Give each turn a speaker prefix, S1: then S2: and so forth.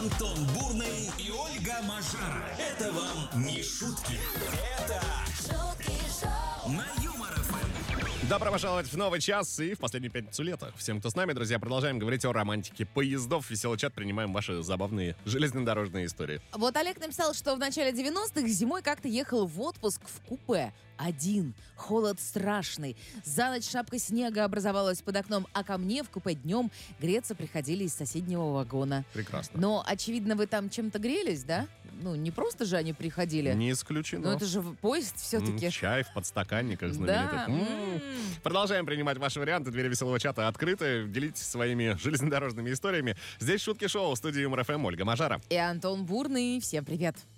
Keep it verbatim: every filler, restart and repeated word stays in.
S1: Антон Бурный и Ольга Мажара. Это вам не шутки. Это шутки шоу на Юмор ФМ.
S2: Добро пожаловать в новый час и в последнюю пятницу лета. Всем, кто с нами, друзья, продолжаем говорить о романтике поездов. Веселый чат, принимаем ваши забавные железнодорожные истории.
S3: Вот Олег написал, что в начале девяностых зимой как-то ехал в отпуск в купе. Один. Холод страшный. За ночь шапка снега образовалась под окном, а ко мне в купе днем греться приходили из соседнего вагона.
S2: Прекрасно.
S3: Но, очевидно, вы там чем-то грелись, да? Ну, не просто же они приходили.
S2: Не исключено.
S3: Но это же поезд все-таки.
S2: М, Чай в подстаканниках знаменитых.
S3: Да.
S2: М. Продолжаем принимать ваши варианты. Двери веселого чата открыты. Делитесь своими железнодорожными историями. Здесь шутки шоу в студии Юмор ФМ. Ольга Мажара.
S3: И Антон Бурный. Всем привет.